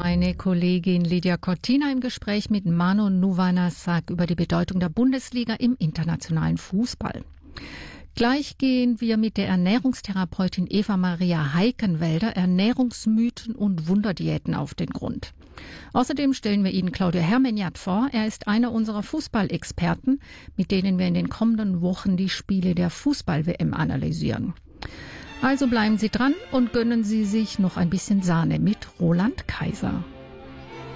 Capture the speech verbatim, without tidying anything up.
meine Kollegin Lydia Cortina im Gespräch mit Manu Nuwanasak über die Bedeutung der Bundesliga im internationalen Fußball. Gleich gehen wir mit der Ernährungstherapeutin Eva-Maria Heikenwälder Ernährungsmythen und Wunderdiäten auf den Grund. Außerdem stellen wir Ihnen Claudio Hermeniat vor. Er ist einer unserer Fußballexperten, mit denen wir in den kommenden Wochen die Spiele der Fußball-W M analysieren. Also bleiben Sie dran und gönnen Sie sich noch ein bisschen Sahne mit Roland Kaiser.